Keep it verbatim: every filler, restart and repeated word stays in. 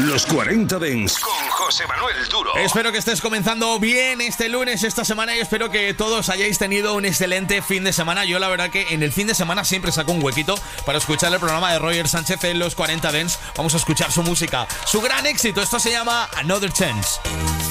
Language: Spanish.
Los cuarenta Dance con José Manuel Duro. Espero que estés comenzando bien este lunes, esta semana, y espero que todos hayáis tenido un excelente fin de semana. Yo la verdad que en el fin de semana siempre saco un huequito para escuchar el programa de Roger Sánchez en Los cuarenta Dance. Vamos a escuchar su música, su gran éxito. Esto se llama Another Chance.